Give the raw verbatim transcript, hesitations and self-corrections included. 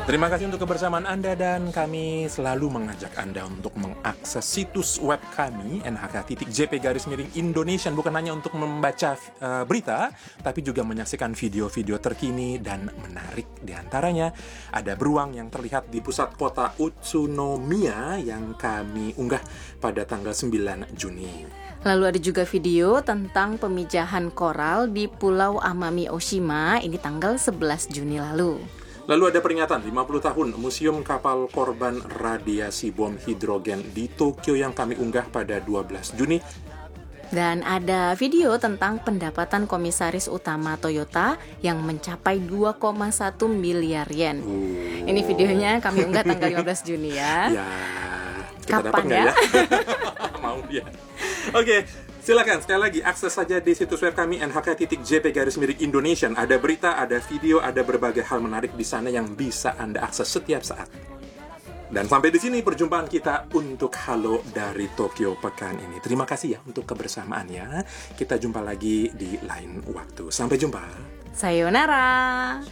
Terima kasih untuk kebersamaan Anda dan kami selalu mengajak Anda untuk mengakses situs web kami N H K titik J P garis miring Indonesia, bukan hanya untuk membaca uh, berita, tapi juga menyaksikan video-video terkini dan menarik. Di antaranya ada beruang yang terlihat di pusat kota Utsunomiya yang kami unggah pada tanggal sembilan Juni. Lalu ada juga video tentang pemijahan koral di Pulau Amami Oshima, ini tanggal sebelas Juni lalu. Lalu ada peringatan lima puluh tahun Museum Kapal Korban Radiasi Bom Hidrogen di Tokyo yang kami unggah pada dua belas Juni. Dan ada video tentang pendapatan komisaris utama Toyota yang mencapai dua koma satu miliar yen. Oh. Ini videonya kami unggah tanggal lima belas Juni ya. Ya, kita Kapan dapat nggak ya? ya? Mau ya. Oke, silakan sekali lagi akses saja di situs web kami N H K titik J P garis miring Indonesia. Ada berita, ada video, ada berbagai hal menarik di sana yang bisa Anda akses setiap saat. Dan sampai di sini perjumpaan kita untuk Halo dari Tokyo pekan ini. Terima kasih ya untuk kebersamaannya. Kita jumpa lagi di lain waktu. Sampai jumpa. Sayonara.